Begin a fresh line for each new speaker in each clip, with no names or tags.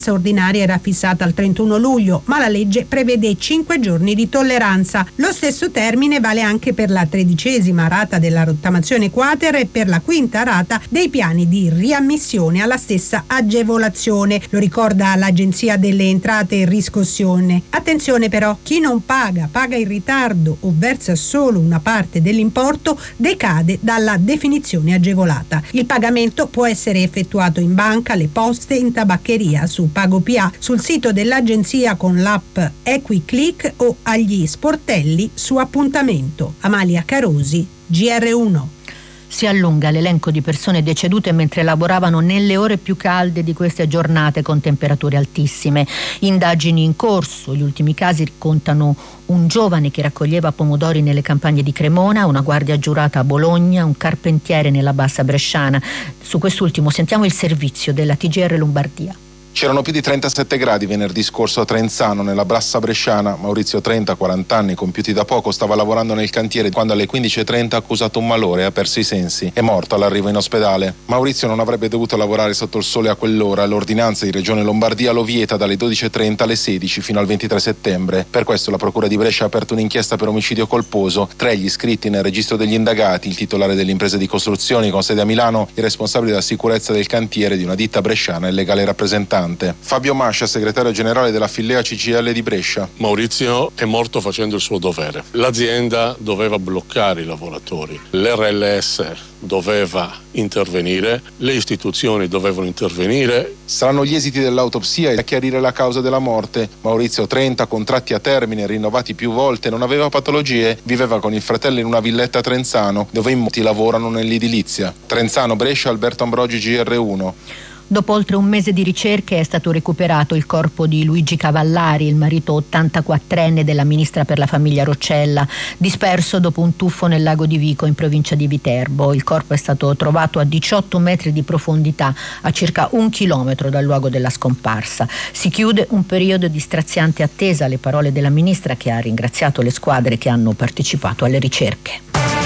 ordinaria era fissata al 31 luglio, ma la legge prevede 5 giorni di tolleranza. Lo stesso termine vale anche per la 13ª rata della rottamazione quater e per la 5ª rata dei piani di riammissione alla stessa agevolazione. Lo ricorda l'Agenzia delle Entrate e Riscossione. Attenzione però, chi non paga in ritardo o versa solo una parte dell'importo decade dalla definizione agevolata. Il pagamento può essere effettuato in banca, alle poste, in tabaccheria, su PagoPA, sul sito dell'agenzia con l'app EquiClick o agli sportelli su appuntamento. Amalia Carosi, GR1.
Si allunga l'elenco di persone decedute mentre lavoravano nelle ore più calde di queste giornate con temperature altissime. Indagini in corso. Gli ultimi casi contano un giovane che raccoglieva pomodori nelle campagne di Cremona, una guardia giurata a Bologna, un carpentiere nella Bassa Bresciana. Su quest'ultimo sentiamo il servizio della TGR Lombardia.
C'erano più di 37 gradi venerdì scorso a Trenzano, nella Bassa Bresciana. Maurizio 30, 40 anni, compiuti da poco, stava lavorando nel cantiere quando alle 15:30 ha accusato un malore e ha perso i sensi. È morto all'arrivo in ospedale. Maurizio non avrebbe dovuto lavorare sotto il sole a quell'ora. L'ordinanza di Regione Lombardia lo vieta dalle 12:30 alle 16 fino al 23 settembre. Per questo la Procura di Brescia ha aperto un'inchiesta per omicidio colposo. 3 gli iscritti nel registro degli indagati: il titolare dell'impresa di costruzioni con sede a Milano, il responsabile della sicurezza del cantiere di una ditta bresciana e il legale rappresentante. Fabio Mascia, segretario generale della Fillea CGIL di Brescia.
Maurizio è morto facendo il suo dovere. L'azienda doveva bloccare i lavoratori, l'RLS doveva intervenire, le istituzioni dovevano intervenire.
Saranno gli esiti dell'autopsia a chiarire la causa della morte. Maurizio 30, contratti a termine rinnovati più volte, non aveva patologie, viveva con il fratello in una villetta a Trenzano, dove in molti lavorano nell'edilizia. Trenzano, Brescia, Alberto Ambrogi, GR1.
Dopo oltre un mese di ricerche è stato recuperato il corpo di Luigi Cavallari, il marito 84enne della ministra per la famiglia Roccella, disperso dopo un tuffo nel lago di Vico in provincia di Viterbo. Il corpo è stato trovato a 18 metri di profondità, a circa 1 chilometro dal luogo della scomparsa. Si chiude un periodo di straziante attesa, le parole della ministra, che ha ringraziato le squadre che hanno partecipato alle ricerche.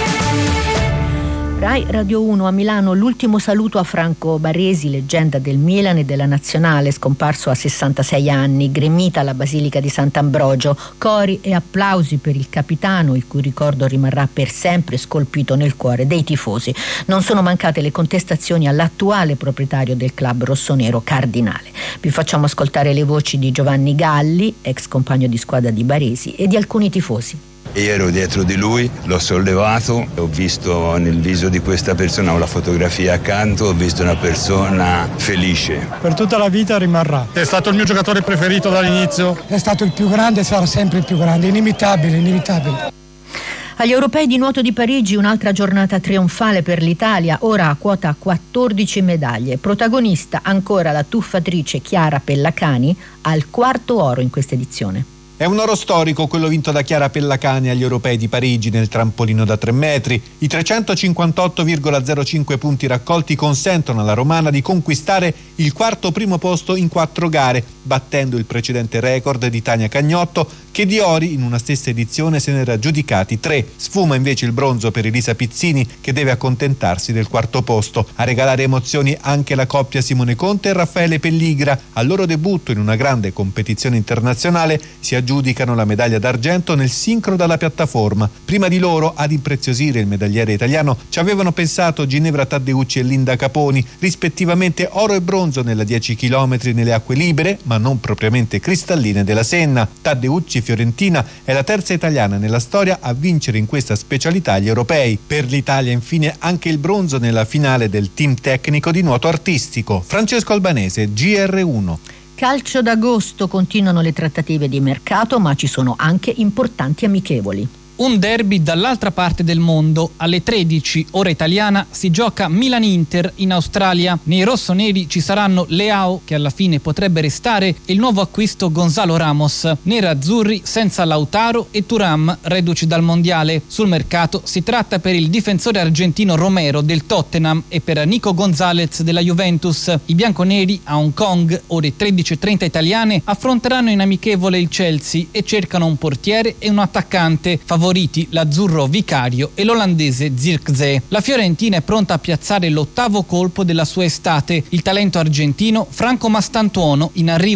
Rai Radio 1 a Milano, l'ultimo saluto a Franco Baresi, leggenda del Milan e della Nazionale, scomparso a 66 anni, gremita alla Basilica di Sant'Ambrogio, cori e applausi per il capitano, il cui ricordo rimarrà per sempre scolpito nel cuore dei tifosi. Non sono mancate le contestazioni all'attuale proprietario del club rossonero, Cardinale. Vi facciamo ascoltare le voci di Giovanni Galli, ex compagno di squadra di Baresi, e di alcuni tifosi.
Io ero dietro di lui, l'ho sollevato, ho visto nel viso di questa persona, ho la fotografia accanto, ho visto una persona felice.
Per tutta la vita rimarrà. È stato il mio giocatore preferito dall'inizio.
È stato il più grande e sarà sempre il più grande, inimitabile.
Agli Europei di nuoto di Parigi un'altra giornata trionfale per l'Italia, ora a quota 14 medaglie. Protagonista ancora la tuffatrice Chiara Pellacani, al 4º oro in questa edizione.
È un oro storico quello vinto da Chiara Pellacani agli Europei di Parigi nel trampolino da 3 metri. I 358,05 punti raccolti consentono alla romana di conquistare il 4º primo posto in 4 gare, battendo il precedente record di Tania Cagnotto, che di ori in una stessa edizione se ne era giudicati 3. Sfuma invece il bronzo per Elisa Pizzini, che deve accontentarsi del 4º posto. A regalare emozioni anche la coppia Simone Conte e Raffaele Pelligra. Al loro debutto in una grande competizione internazionale si aggiudicano la medaglia d'argento nel sincro dalla piattaforma. Prima di loro ad impreziosire il medagliere italiano ci avevano pensato Ginevra Taddeucci e Linda Caponi, rispettivamente oro e bronzo nella 10 km nelle acque libere, ma non propriamente cristalline della Senna. Taddeucci, fiorentina, è la terza italiana nella storia a vincere in questa specialità gli europei. Per l'Italia infine anche il bronzo nella finale del team tecnico di nuoto artistico. Francesco Albanese, GR1.
Calcio d'agosto, continuano le trattative di mercato, ma ci sono anche importanti amichevoli.
Un derby dall'altra parte del mondo. Alle 13 ora italiana si gioca Milan-Inter in Australia. Nei rossoneri ci saranno Leao, che alla fine potrebbe restare, e il nuovo acquisto Gonzalo Ramos. Nerazzurri senza Lautaro e Thuram, reduci dal mondiale. Sul mercato si tratta per il difensore argentino Romero del Tottenham e per Nico Gonzalez della Juventus. I bianconeri a Hong Kong, ore 13:30 italiane, affronteranno in amichevole il Chelsea e cercano un portiere e un attaccante. Favorito favoriti l'azzurro Vicario e l'olandese Zirkzee. La Fiorentina è pronta a piazzare l'8º colpo della sua estate. Il talento argentino Franco Mastantuono, in arrivo